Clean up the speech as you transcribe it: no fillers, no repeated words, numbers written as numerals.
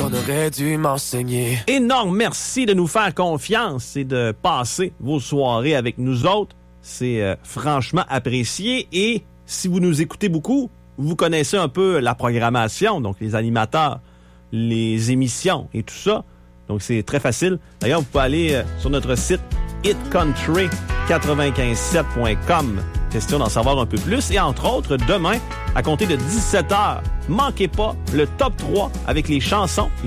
qu'on aurait dû m'enseigner. Énorme merci de nous faire confiance et de passer vos soirées avec nous autres. C'est franchement apprécié. Et si vous nous écoutez beaucoup, vous connaissez un peu la programmation, donc les animateurs, les émissions et tout ça. Donc, c'est très facile. D'ailleurs, vous pouvez aller sur notre site hitcountry957.com. Question d'en savoir un peu plus. Et entre autres, demain, à compter de 17h, manquez pas le top 3 avec les chansons